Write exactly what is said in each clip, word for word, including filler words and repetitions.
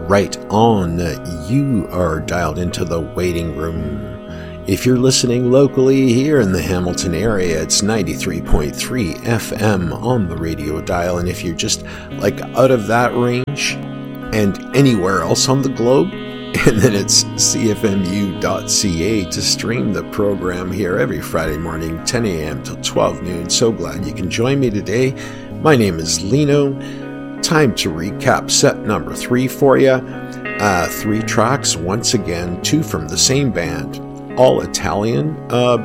Right on. You are dialed into the waiting room. If you're listening locally here in the Hamilton area, it's ninety-three point three F M on the radio dial. And if you're just like out of that range and anywhere else on the globe, and then it's c f m u dot c a to stream the program here every Friday morning, ten a.m. till twelve noon. So glad you can join me today. My name is Lino. Time to recap set number three for you. Uh, three tracks, once again, two from the same band. All Italian uh,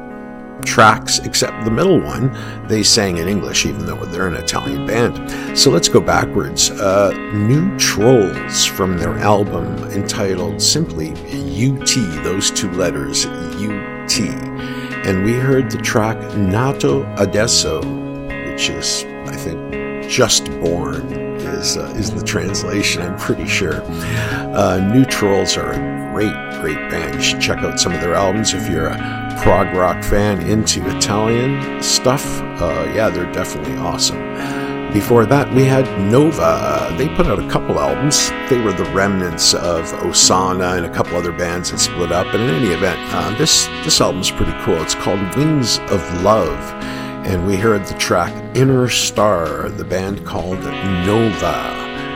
tracks, except the middle one, they sang in English, even though they're an Italian band. So let's go backwards. Uh, New Trolls from their album entitled simply U T, those two letters, U T. And we heard the track Nato Adesso, which is, I think, just born is, uh, is the translation, I'm pretty sure. Uh, New Trolls are a great, great band. You should check out some of their albums if you're a prog rock fan into Italian stuff. Uh, yeah, they're definitely awesome. Before that, we had Nova. They put out a couple albums. They were the remnants of Osana and a couple other bands that split up. But in any event, uh, this, this album's pretty cool. It's called Wings of Love. And we heard the track Inner Star, the band called Nova.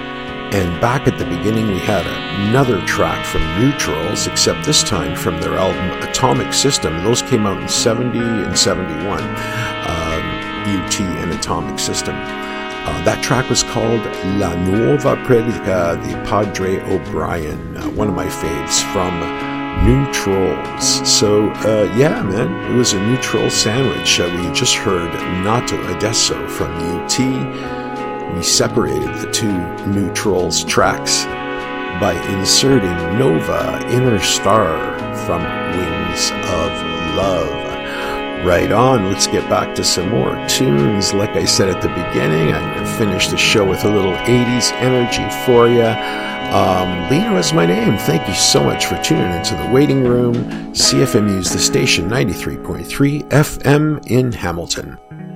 And back at the beginning, we had another track from New Trolls, except this time from their album Atomic System. Those came out in seventy and seventy-one, um, U T and Atomic System. Uh, that track was called La Nuova Predica di Padre O'Brien, uh, one of my faves from New Trolls. So, uh, yeah, man, it was a New Troll sandwich. Uh, we just heard Nato Adesso from U T. We separated the two New Trolls tracks by inserting Nova, Inner Star from Wings of Love. Right on, let's get back to some more tunes. Like I said at the beginning, I'm going to finish the show with a little eighties energy for you. Um, Lino is my name. Thank you so much for tuning into the waiting room. C F M U's the station, ninety-three point three F M in Hamilton.